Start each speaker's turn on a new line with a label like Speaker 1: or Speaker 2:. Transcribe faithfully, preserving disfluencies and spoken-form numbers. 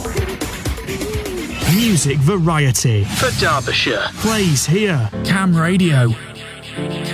Speaker 1: Music variety
Speaker 2: for Derbyshire
Speaker 1: plays here.
Speaker 3: Cam Radio.